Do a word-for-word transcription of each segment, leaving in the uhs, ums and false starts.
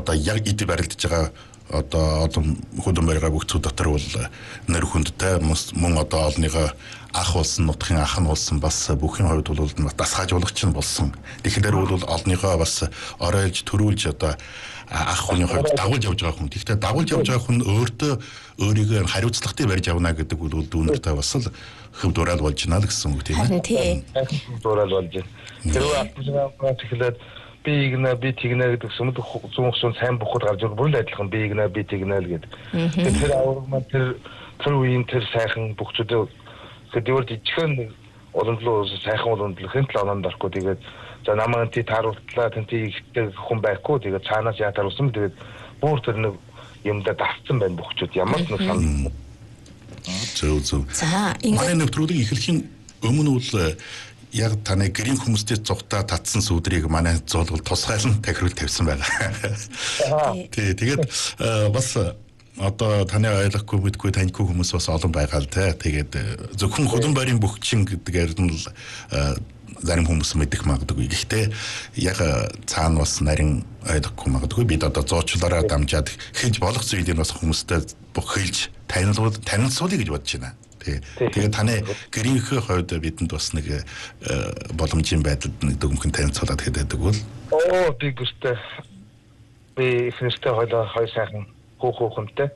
одоо яг эд барилдаж байгаа одоо олон хөдөн байраа бүгд дотор бол нэр хүндтэй мөн одоо олныгоо ах болсон нутгийн ах нь болсон бас бүхэн хувьд бол дасгаажуулагч нь болсон. Тэгэхээр бол олныгоо бас оройлж төрүүлж одоо ах хүний хувьд дагуулж явж байгаа хүн. Тэгэхдээ дагуулж явж байгаа хүн өөртөө өөрийгөө хариуцлагатай барьж явна гэдэг бол дүүнэртэй бас л хөв дуурал болж байна л гэсэн үг тийм ээ. Дуурал болж байна. Тэрөө аппликейшн тэгэхээр би игнэ би тэгнэ гэдэг сүмд зүүн хөсөнд сайн бухад гарч ирэл бүр л адилхан би игнэ би тэгнэ л гэдэг. Тэгэхээр аврагмаа тэр тэр үеийн тэр сайхан бухчуудыг хэдийгээр жижигхэн уламжлал сайхан уламжлал хэн тал оноонд орохгүй тэгээд за намаа тий тааруултлаа тэнти ихтэй хүн байхгүй тэгээд цаанаас яатаар усан тэгээд бүр тэр нэг юмдаа давцсан байна бухчууд ямар ч нэг сан. Зөв зөв. За манай нэвтрүүлэг эхлэхийн өмнө бол яг таны гэрийн хүмүүстэй зугтаа татсан сүудрийг манай зоолгол тусгайлан тахируул тавьсан байна. Тий, тэгээд бас одоо таны ойлгохгүй мэдгүй таньгүй хүмүүс бас олон байгаа л те. Тэгээд зөвхөн хөдөн байрын бөхчин гэдгээр нь л зарим хүмүүс мэдэх магадгүй. Гэхдээ яг цаана бас нарийн ойлгохгүй магадгүй. Бид одоо зоочлаараа дамжаад хийж болох зүйлийг бас хүмүүстэй бохилж танилцуул танилцуулъя гэж бодож байна. Тэгээд таны гэрийнхээ хувьд бидэнд бас нэг боломжийн байдалд нэг дүгнхэн танилцуулаад хэдэдэг бол оо би гүртэй би ихнэртэй хойлоо хой сайхан хөөхөөхөнтэй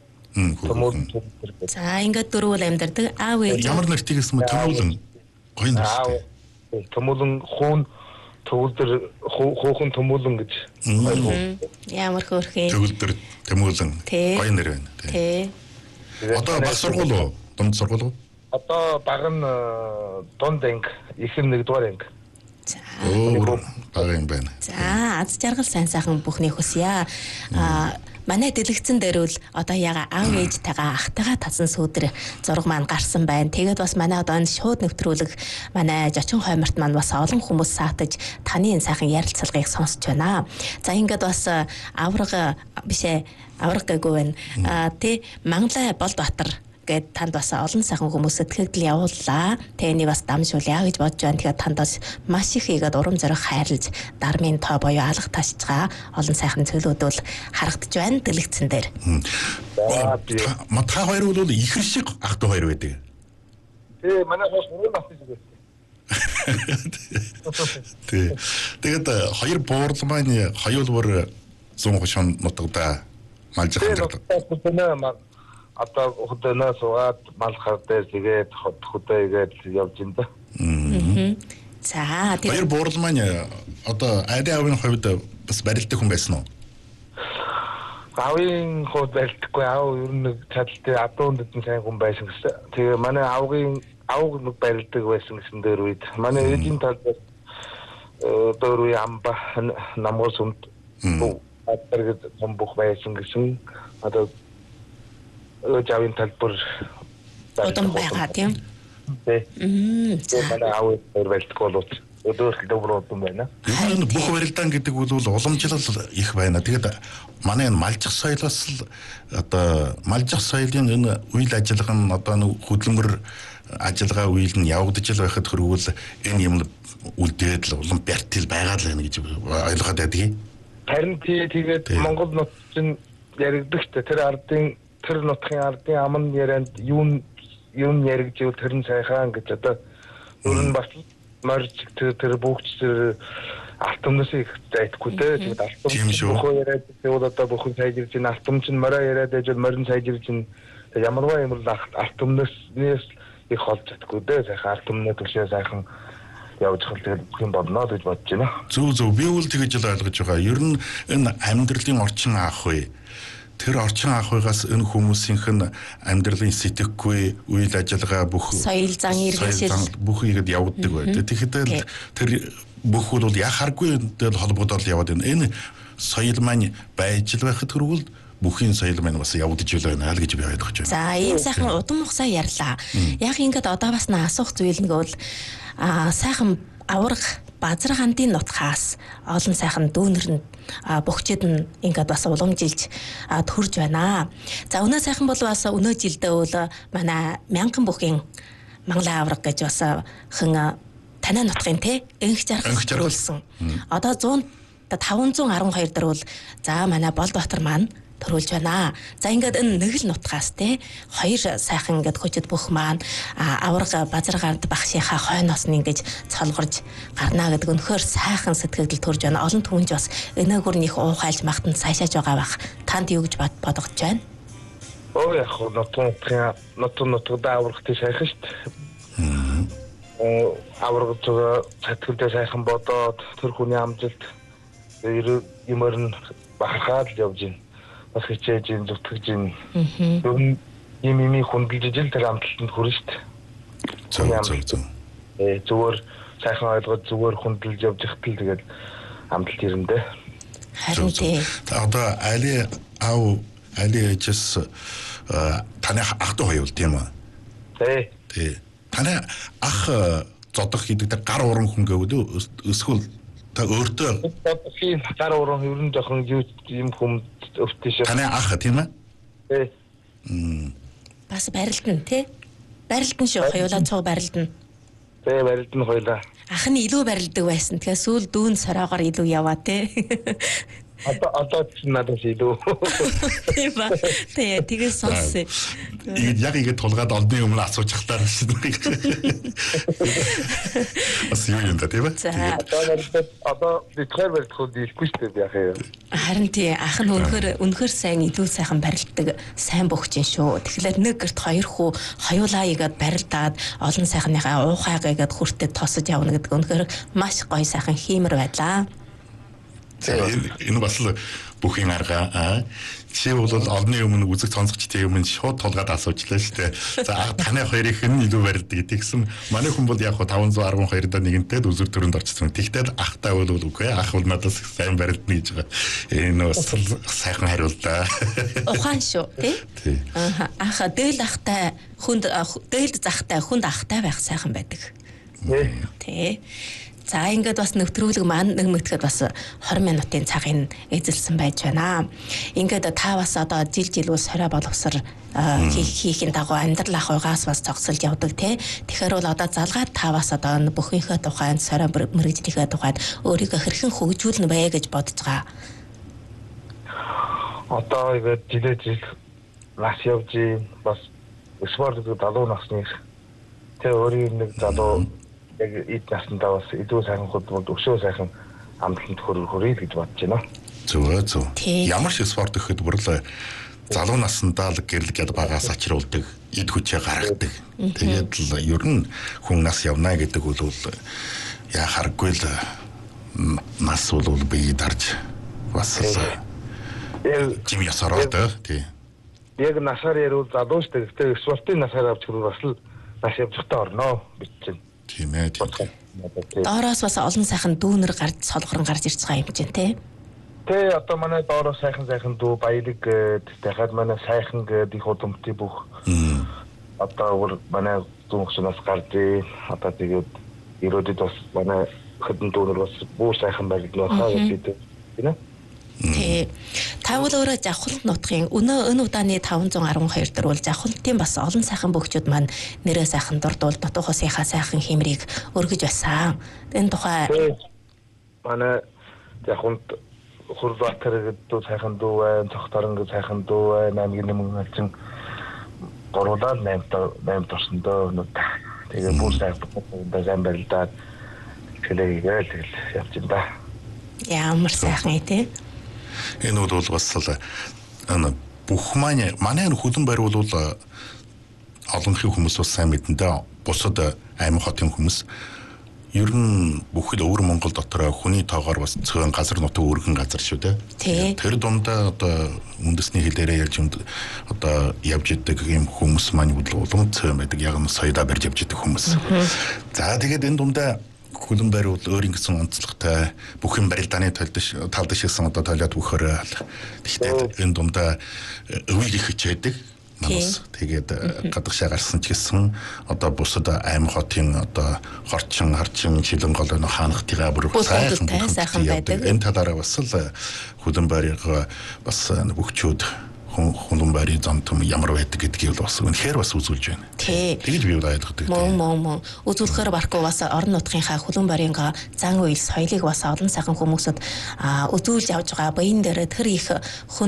за ингээд дөрвөл амьдардаг аав ээж ямар нэртэй гэсэн мэт томуулан гоё нэртэй томуулан хуун төвлөр хөөхөн томуулан гэж ямар хөөрхий төвлөр томуулан гоё нэр байна тий одоо баг сургууль уу дунд сургууль уу? Одоо баг нь дунд анги, ихэнх нэгдүгээр анги. За. Оо, баг анги байна. За, аз жаргал сайн сайхан бүхний хүсье. Аа, манай дэлгэцэн дээр бол одоо яга аав ээжтэйгээ ахтайгаа татсан сүудэр зураг маань гарсан байна. Тэгээд бас манай одоо энэ шууд нэвтрүүлэг манай Жочин хойморт маань бас олон хүмүүс саатаж таны энэ сайхан ярилцлагыг сонсч байна. За ингээд бас авраг бишээ авраг гэгүй байна. Аа, тий Мангалай Болбаатар гэд танд бас олон сайхан хүмүүс сэтгэгдэл явууллаа. Тэний бас дамжуулъя гэж бодож байна. Тэгэхээр танд бас маш их игээд урам зориг хайрлаж дармын тоо боёо алга ташж байгаа олон сайхан зүйлүүд бол харагдаж байна дэлгэцэн дээр. Та хоёр бол ихэр шиг ах дүү хоёр байдаг. Тий, манай хос мөрөө насны зүйл. Тий. Тэгээд хоёр буурлал маань хоёулбар зүүн хошон нутагда малж ханддаг. Одоо хөдөнөө суугаад мал хардаа тэгээд хөдөө игээд явж ин да. За хоёр буурлал маань одоо айдын аавын хувьд бас барилддаг хүн байсан уу? Аавын хувьд барилдахгүй аав ер нь чадaltaй адуунд дэдэн сайн хүн байсан гэсэн. Тэгээ манай аавын аав нэг барилддаг байсан гэсэн дээр үед манай ээжийн талд дээр үе амба намгал сүмд атэрэг бомбох байсан гэсэн. Одоо Жавын талбар одон байгаа тийм. Тэ. Мм. Манай аав барилддаг болов өдөрт добротон байна. Энэ бүх барилдаан гэдэг бол уламжлал их байна. Тэгээд манай энэ малжих соёлоос л одоо малжих соёлын энэ үйл ажиллагаа нь одоо нэг хөдөлмөр ажиллагаа үйл нь явагдаж л байхад хөрвөл энэ юм үлдээд л улам бэртэл байгаа л байна гэж ойлгоод байдаг. Харин тэгээд Монгол нут чинь яригддаг ч тэр ардын тэр нутгийн ардын аман ярианд юу юу яригжил тэр нь сайхан гэж одоо өөр нь бас марж тэр тэр бүгд тэр алтомноос их зайдаггүй дээ. Тэгээд алтом бохоо яриад тэгээд одоо бохоо сайжирж ин алтом чинь мороо яриад ажил морин сайжирж ин ямарваа юм л алтомноос их холж чадахгүй дээ. Сайхан алтомны төлшөө сайхан явж хэл тэгээд бүх юм болно гэж бодож байна. Зөв зөв би үл тэгэж л ойлгож байгаа. Ер нь энэ амьдралын орчин аах вэ? Тэр орчин аах байгаас энэ хүмүүсийнх нь амьдралын сэтгэхгүй үйл ажиллагаа бүх соёл зан иргэншил бүх ихэд явагддаг байдаг. Тэгэхээр тэр бүх бол яхааргүй тэл холбогдол яваад байна. Энэ соёл маань байж л байхад хүрвэл бүхийн соёл маань бас явагдаж байна гэж би ойлгож байна. За ийм сайхан удам ухсаа ярьлаа. Яг ингээд одоо бас н асуух зүйл нэг бол аа сайхан авраг Базар хандын нутгаас олон сайхан дүүнэр нь бөхчөд нь ингээд бас уламжилж төрж байна. За өнөө сайхан бол бас өнөө жилдээ бол манай мянган бүхийн Мангалай авраг гэж бас хэн танай нутгийн те энх жаргал төрүүлсэн. Одоо зуун Одоо таван зуун арван хоёр дээр бол за манай Болдбаатар маань төрүүлж байна. За ингээд энэ нэг л нутгаас те хоёр сайхан ингээд хүчит бүх маань авраг базаргард багшийнхаа хойноос нь ингээд цолгорж гарнаа гэдэг өнөхөр сайхан сэтгэл төрж байна. Олон түмэнж бас энээгүр нөх уухайлж магтанд сайшааж байгаа бах. Танд юу гэж бодогдож байна? Оо яг нотон нотон нотогдаа аврагтай сайхан шүү дээ. Оо аврагт сэтгэлдээ сайхан бодоод тэр хүний амжилт юмэр нь бахархаад явж байна. Бас хичээж ин зүтгэж ин. Юм ими хүндэлж ил тэр амталтанд хүрнэ шүү дээ. Зөв зөв зөв. Э зүгээр сайхан ойлгоод зүгээр хүндэлж явж ихтэл тэгээд амталт ирэндээ. Харин тий. Одоо али ав али жис таны ах дүү хоёул тийм үү? Тий. Тий. Таны ах зодох гэдэг гар уран хүн гэвэл эсвэл та өөртөө зодохын гар уран ерөн жоохон юм хүм өвтөш. Таны ах тийм үү? Тий. Мм. Бас барилдан тий. Барилдан шүү хоёулаа цуг барилдан. Тий барилдан хоёулаа. Ах нь илүү барилдаг байсан. Тэгэхээр сүүл дүүн сороогоор илүү яваа тий. Одоо одоо ч надад илүү. Тийм ба. Тэгээ тэгээ сонсоо. Ихэд яг ихэд тулгаад олдны өмнө асууж халтаар шүү дээ. Бас юу юм да тийм ба? За. Одоо битгаар барилдахуд илгүй шүү дээ яах юм. Харин тий ах нь үнэхэр үнэхэр сайн илүү сайхан барилддаг сайн бөхч юм шүү. Тэгэхээр нэг гэрт хоёр хүү хоёулаа игээд барилдаад олон сайхныхаа уухайгаа игээд хүртээ тосож явна гэдэг үнэхэр маш гоё сайхан хиймэр байлаа. Энэ бас л бүхийн арга. Чи бол олны өмнө үзэг цонцогчдын өмнө шууд тулгаад асуучлаа шүү дээ. За таны хоёрыг нь илүү барилдаг гэсэн. Манай хүн бол яг таван зуун арван хоёр даа нэгэнтэй үзэг төрөнд орчихсон. Тэгтэл ахтай бол үгүй. Ах бол надаас сайн барилдана гэж байгаа. Энэ бас сайхан хариулт да. Ухаан шүү тий. Аа ах дээл ахтай хүнд дээлд захтай хүнд ахтай байх сайхан байдаг. Тий. За ингээд бас нэвтрүүлэг маань нэгмэгдэхэд бас двадцать минутын цагийн эзэлсэн байж байна. Ингээд та бас одоо жил жил үл сорой боловср хийхин дагуу амьдрал ах угаас бас цогцолж явдаг тий. Тэгэхээр бол одоо залгаад та бас одоо бүхнийхээ тухайд сорой мэрэгжлийнхээ тухайд өөрийгөө хэрхэн хөгжүүлнэ вэ гэж бодож байгаа. Одоо ингээд жилээ жил нас явж бас спорт гэдэг залуу насны тэр өөрийн нэг залуу яг эд насндаа бас илүү сайхан хөдөлмөрд өшөө сайхан амталтанд хүрэх гэж бодож байна. Зөв зөв. Ямар шиг спорт гэхэд бүр л залуу наснда л гэрэл гэд багаас ачруулдаг, эд хүчээ гаргадаг. Тэгээд л ер нь хүн нас явна гэдэг бол яхааргүй л нас бол бие дарж бас жим ясараад тий. Яг насаар ярил залуу шүү дээ. Гэхдээ спортын насаар авч хүрэх бас л нас явж та орно гэж байна. Тийм ээ. Доороос бас олон сайхан дүүнэр гарч солгорон гарч ирж байгаа юм чинь тий. Тэ одоо манай доороос сайхан сайхан дүү баялаг тэгээд манай сайхан гэдэг их удамтын бүх одоо манай зүнхшнаас гарч одоо тэгээд ирээдүйд бас манай хэдэн дүүнэр бас бүр сайхан байлгнаа хаа гэдэг тийм ээ. Тий. Та бол өөрөө Жавхлант нутгийн өнөө энэ удааны таван зуун арван хоёр дээр бол Жавхлантын бас олон сайхан бөхчүүд маань нэрээ сайхан дурдвал Нутаг усынхаа сайхан хэмрийг өргөж байсан. Энэ тухай манай Жавхлант Хурбатар гэдэг сайхан дүү байна, Цогторон гэдэг сайхан дүү байна, аймгийн нэмэн алчин гуруулаад наймт наймт орсон дөө нүд. Тэгээ бүр сайхан барилдаад хэлээгээл тэгэл явж байна да. Ямар сайхан тий. Энэ бол бас л бүх маань манай хөлн барь бол олонхын хүмүүс бас сайн мэдэндээ бусад аймаг хотын хүмүүс ер нь бүхэл өвөр Монгол дотор хүний тоогоор бас цөөн газар нутаг өргөн газар шүү дээ. Тэр дундаа одоо үндэсний хэлээрээ ярьж одоо явж идэг юм хүмүүс маань бол улам цөөн байдаг. Яг нь соёлоо барьж явж идэг хүмүүс. За тэгээд энэ дундаа хөлн барь бол өөр ингэсэн онцлогтой бүхэн барилдааны талд шигсэн одоо тойлоод бүхөр тэгтээ энэ дундаа өвийг их хичээдэг манус тэгээд гадагшаа гарсан ч гэсэн одоо бусад аймаг хотын одоо хорчин харчин шилэн гол нөх хаанхтыгаа бүр сайхан сайхан байдаг. Энэ талаараа бас л хөлн барьгаа бас бөхчүүд хулан байрын зам төм ямар байдаг гэдгийг бас үнэхээр бас үзүүлж байна. Тэгэж би ойлгодог. Мөн мөн мөн. Үзүүлэхээр барахгүй бас орон нутгийнхаа хулан байрын зан үйл соёлыг бас олон сайхан хүмүүсд үзүүлж явж байгаа. Баян дээр тэр их